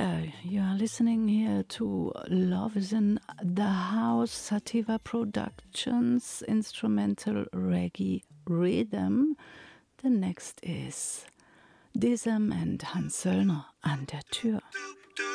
Yeah, you are listening here to Love is in the House, Sativa Productions, instrumental reggae rhythm. The next is Dism and Hans Söllner an der Tür.